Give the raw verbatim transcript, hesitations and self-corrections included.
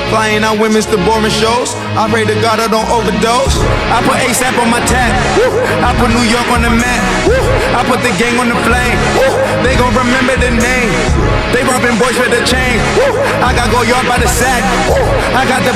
Flying out women's to boring shows. I pray to God I don't overdose. I put ASAP on my tap. I put New York on the map. I put the gang on the flame. They gon' remember the name. They robbing boys with the chain. I got go yard by the sack. I got the